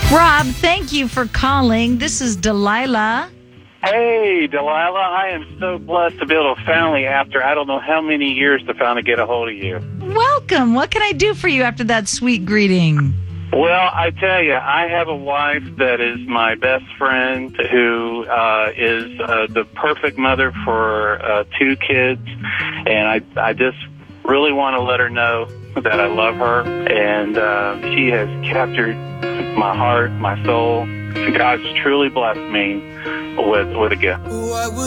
Rob, thank you for calling. This is Delilah. Hey, Delilah, I am so blessed to be able to finally, after I don't know how many years, to finally get a hold of you. Welcome. What can I do for you after that sweet greeting? Well, I tell you, I have a wife that is my best friend who is the perfect mother for 2 kids, and I just really want to let her know that I love her, and she has captured my heart, my soul. God's truly blessed me with a gift.